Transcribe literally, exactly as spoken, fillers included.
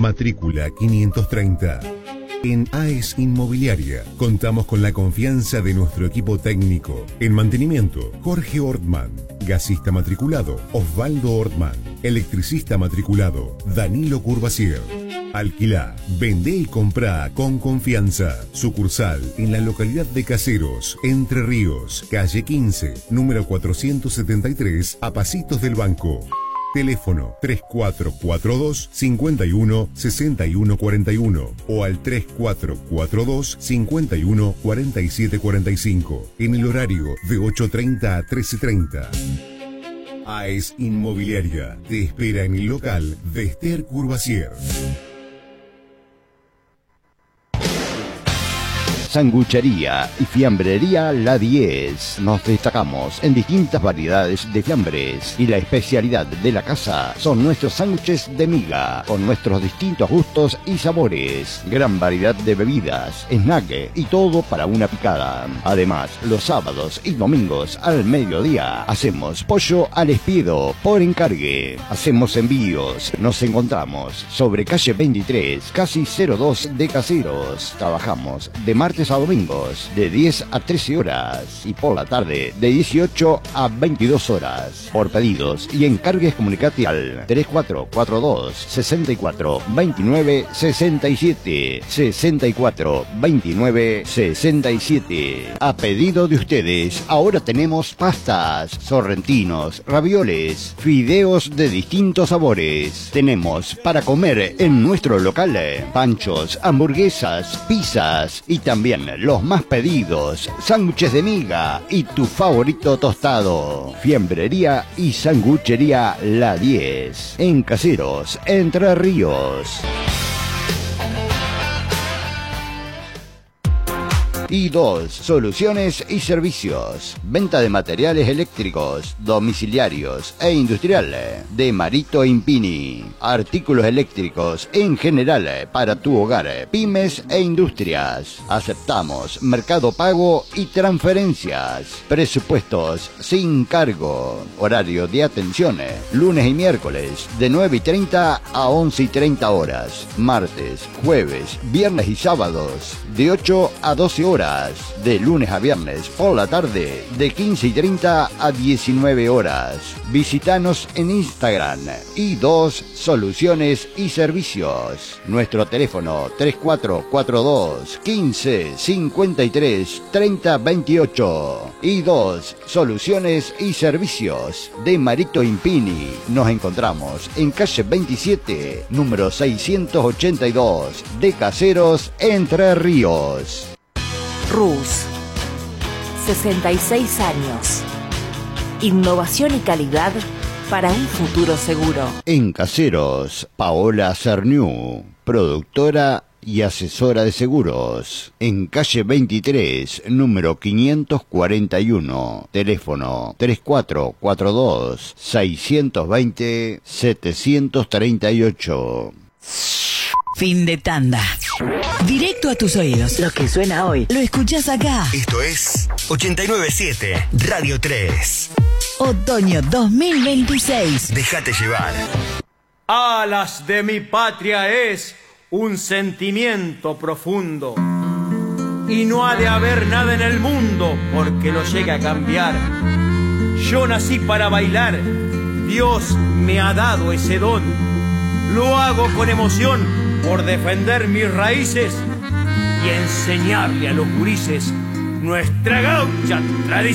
matrícula quinientos treinta. En A E S Inmobiliaria contamos con la confianza de nuestro equipo técnico. En mantenimiento, Jorge Ortman. Gasista matriculado, Osvaldo Ortman. Electricista matriculado, Danilo Curvasier. Alquilá, vendé y comprá con confianza. Sucursal en la localidad de Caseros, Entre Ríos, calle quince, número cuatrocientos setenta y tres, a pasitos del banco. Teléfono tres cuatro cuatro dos, cinco uno, seis uno cuatro uno o al tres cuatro cuatro dos, cinco uno, cuatro siete cuatro cinco en el horario de ocho treinta a trece treinta. A E S Inmobiliaria te espera en el local de Esther Curvasier. Sanguchería y fiambrería La diez. Nos destacamos en distintas variedades de fiambres y la especialidad de la casa son nuestros sándwiches de miga con nuestros distintos gustos y sabores. Gran variedad de bebidas, snack y todo para una picada. Además, los sábados y domingos al mediodía hacemos pollo al espiedo por encargue. Hacemos envíos. Nos encontramos sobre calle veintitrés, casi cero dos de Caseros. Trabajamos de martes a domingos de diez a trece horas y por la tarde de dieciocho a veintidós horas. Por pedidos y encargues comunicate al tres cuatro cuatro dos, seis cuatro, dos nueve seis siete, seis cuatro, dos nueve seis siete. A pedido de ustedes, ahora tenemos pastas, sorrentinos, ravioles, fideos de distintos sabores. Tenemos para comer en nuestro local panchos, hamburguesas, pizzas y también los más pedidos, sándwiches de miga y tu favorito tostado. Fiambrería y sanguchería La diez. En Caseros, Entre Ríos. I dos Soluciones y Servicios. Venta de materiales eléctricos, domiciliarios e industriales de Marito Impini. Artículos eléctricos en general para tu hogar, pymes e industrias. Aceptamos Mercado Pago y transferencias. Presupuestos sin cargo. Horario de atención lunes y miércoles de nueve y treinta a once y treinta horas. Martes, jueves, viernes y sábados de ocho a doce horas. De lunes a viernes por la tarde de quince y treinta a diecinueve horas. Visítanos en Instagram I dos Soluciones y Servicios. Nuestro teléfono tres cuatro cuatro dos, quince, cincuenta y tres, treinta, veintiocho. I dos Soluciones y Servicios de Marito Impini. Nos encontramos en calle veintisiete, número seiscientos ochenta y dos de Caseros, Entre Ríos. Rus, sesenta y seis años. Innovación y calidad para un futuro seguro. En Caseros, Paola Cerniú, productora y asesora de seguros. En calle veintitrés, número quinientos cuarenta y uno. Teléfono tres cuatro cuatro dos, seis dos cero, siete tres ocho. Fin de tanda. Directo a tus oídos. Lo que suena hoy Lo escuchás acá. Esto es ochenta y nueve siete Radio tres. Otoño dos mil veintiséis. Déjate llevar. Alas de mi patria es un sentimiento profundo. Y no ha de haber nada en el mundo porque lo llegue a cambiar. Yo nací para bailar. Dios me ha dado ese don. Lo hago con emoción por defender mis raíces y enseñarle a los gurises nuestra gaucha tradición.